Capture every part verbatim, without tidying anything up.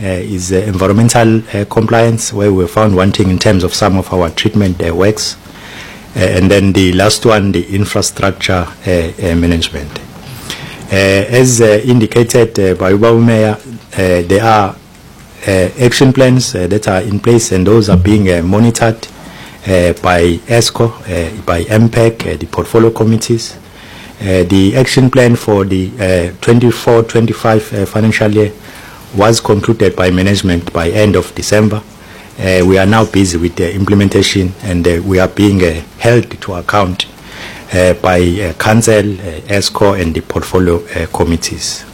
is uh, environmental uh, compliance, where we were found wanting in terms of some of our treatment uh, works. Uh, and then the last one, the infrastructure uh, uh, management. Uh, as uh, indicated uh, by Ubaba Mayor, uh, there are uh, action plans uh, that are in place, and those are being uh, monitored uh, by ESCO, uh, by M P E C, uh, the portfolio committees. Uh, the action plan for the twenty-four twenty-five uh, financial year was concluded by management by end of December. Uh, we are now busy with the implementation, and uh, we are being uh, held to account uh, by uh, Council, uh, ESCO, and the portfolio uh, committees.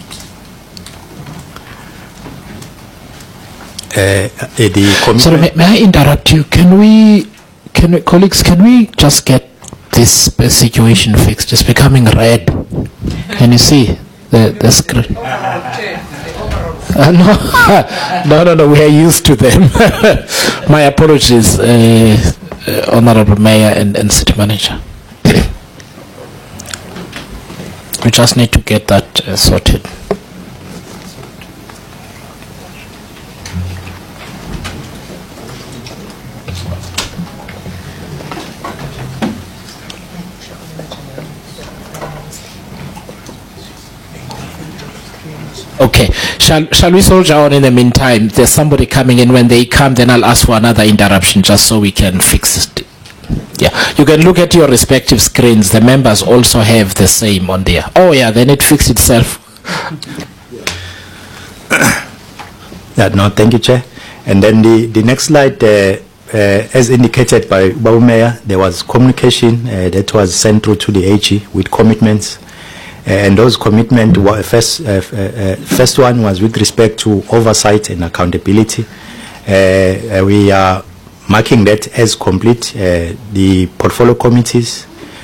Uh, the Sorry, may, may I interrupt you? Can we, can we, colleagues, can we just get this situation fixed? It's becoming red. Can you see the, the screen? Uh, no, no, no, no, we are used to them. My apologies, uh, uh, Honorable Mayor and, and City Manager. We just need to get that uh, sorted. Okay, shall, shall we soldier on in the meantime? There's somebody coming in. When they come, then I'll ask for another interruption just so we can fix it. Yeah, you can look at your respective screens. The members also have the same on there. Oh yeah, then it fixed itself. Yeah, no, thank you, Chair. And then the, the next slide, uh, uh, as indicated by Ubaba Mayor, there was communication uh, that was sent through to the A G with commitments. And those commitments, were first, uh, uh, first one was with respect to oversight and accountability. Uh, we are marking that as complete. Uh, the portfolio committees,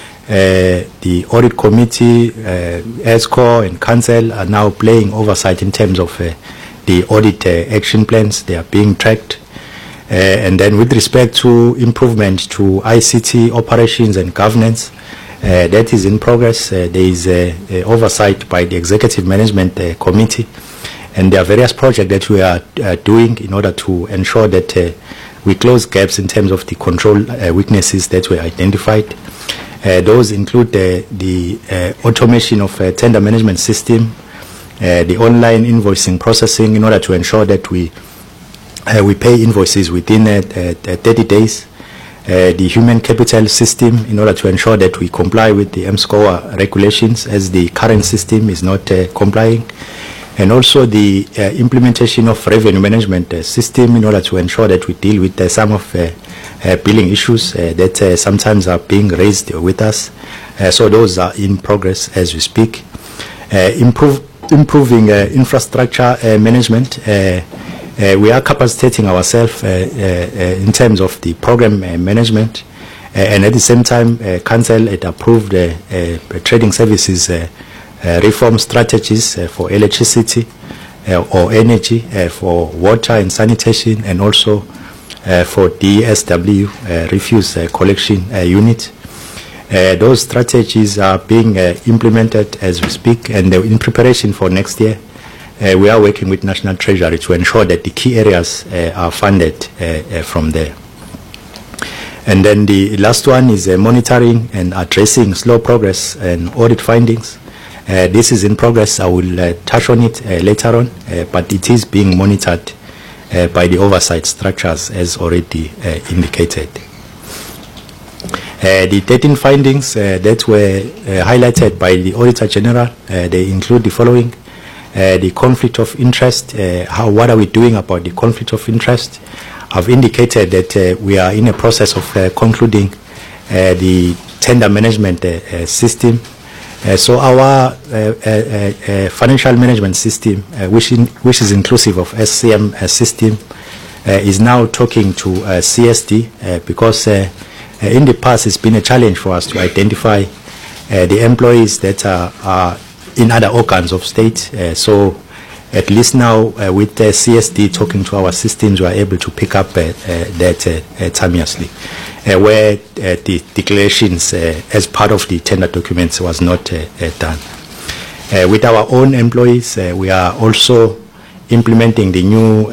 uh, the audit committee, uh, ESCO and Council are now playing oversight in terms of uh, the audit uh, action plans. They are being tracked. Uh, and then with respect to improvement to I C T operations and governance, Uh, that is in progress. Uh, there is uh, uh, oversight by the Executive Management uh, Committee, and there are various projects that we are uh, doing in order to ensure that uh, we close gaps in terms of the control uh, weaknesses that were identified. Uh, those include the, the uh, automation of a tender management system, uh, the online invoicing processing in order to ensure that we, uh, we pay invoices within uh, uh, thirty days. Uh, the human capital system in order to ensure that we comply with the M SCOA regulations, as the current system is not uh, complying, and also the uh, implementation of revenue management uh, system in order to ensure that we deal with uh, some of uh, uh, billing issues uh, that uh, sometimes are being raised with us. Uh, so those are in progress as we speak. Uh, improve, improving uh, infrastructure uh, management. Uh, Uh, we are capacitating ourselves uh, uh, uh, in terms of the program uh, management, uh, and at the same time, uh, Council had approved uh, uh, trading services uh, uh, reform strategies uh, for electricity uh, or energy, uh, for water and sanitation, and also uh, for D S W, uh, refuse uh, collection uh, unit. Uh, those strategies are being uh, implemented as we speak, and they're in preparation for next year. Uh, we are working with National Treasury to ensure that the key areas uh, are funded uh, uh, from there. And then the last one is uh, monitoring and addressing slow progress and audit findings. Uh, this is in progress. I will uh, touch on it uh, later on, uh, but it is being monitored uh, by the oversight structures as already uh, indicated. Uh, the thirteen findings uh, that were uh, highlighted by the Auditor General, uh, they include the following. Uh, the conflict of interest, uh, how, what are we doing about the conflict of interest? I've indicated that uh, we are in a process of uh, concluding uh, the tender management uh, uh, system. Uh, so our uh, uh, uh, financial management system, uh, which, in, which is inclusive of S C M uh, system, uh, is now talking to uh, C S D uh, because uh, uh, in the past it's been a challenge for us to identify uh, the employees that are, are in other organs of state. Uh, so at least now uh, with uh, C S D talking to our systems, we are able to pick up uh, uh, that uh, uh, timeously, uh, where uh, the declarations uh, as part of the tender documents was not uh, uh, done. Uh, with our own employees, uh, we are also implementing the new